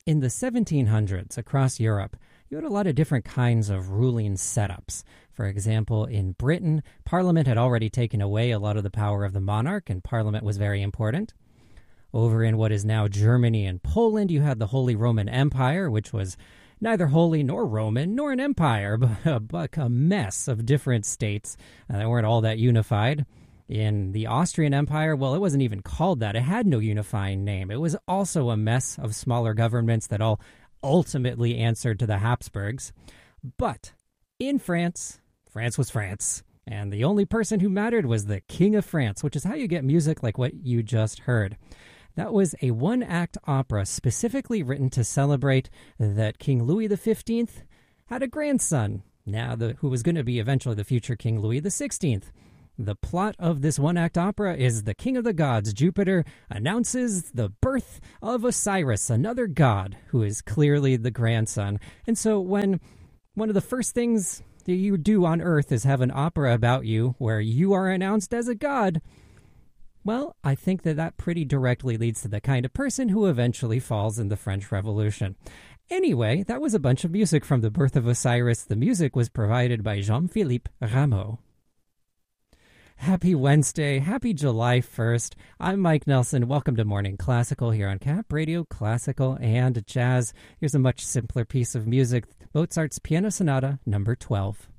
In the 1700s, across Europe, you had a lot of different kinds of ruling setups. For example, in Britain, Parliament had already taken away a lot of the power of the monarch, and Parliament was very important. Over in what is now Germany and Poland, you had the Holy Roman Empire, which was neither holy nor Roman nor an empire, but a mess of different states that weren't all that unified. In the Austrian Empire, well, it wasn't even called that. It had no unifying name. It was also a mess of smaller governments that all ultimately answered to the Habsburgs. But in France, France was France, and the only person who mattered was the King of France, which is how you get music like what you just heard. That was a one-act opera specifically written to celebrate that King Louis XV had a grandson, who was going to be eventually the future King Louis XVI. The plot of this one-act opera is the king of the gods, Jupiter, announces the birth of Osiris, another god who is clearly the grandson. And so when one of the first things that you do on Earth is have an opera about you where you are announced as a god, well, I think that pretty directly leads to the kind of person who eventually falls in the French Revolution. Anyway, that was a bunch of music from The Birth of Osiris. The music was provided by Jean-Philippe Rameau. Happy Wednesday. Happy July 1st. I'm Mike Nelson. Welcome to Morning Classical here on Cap Radio, Classical and Jazz. Here's a much simpler piece of music, Mozart's Piano Sonata, number 12.